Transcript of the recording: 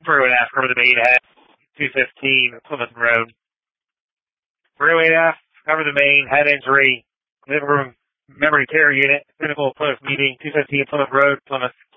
Brew 8F, cover the main head, 215 Plymouth Road. Brew 8F, cover the main head injury, living room memory care unit, clinical close meeting, 215 Plymouth Road, Plymouth.